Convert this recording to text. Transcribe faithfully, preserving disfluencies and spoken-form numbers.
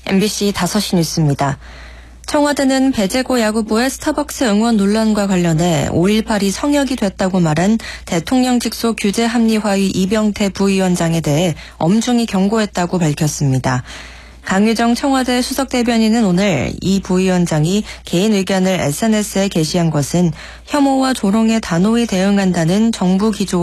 엠비씨 다섯 시 뉴스입니다. 청와대는 배재고 야구부의 스타벅스 응원 논란과 관련해 오일팔이 성역이 됐다고 말한 대통령 직속 규제 합리화의 이병태 부위원장에 대해 엄중히 경고했다고 밝혔습니다. 강유정 청와대 수석대변인은 오늘 이 부위원장이 개인 의견을 에스엔에스에 게시한 것은 혐오와 조롱에 단호히 대응한다는 정부 기조와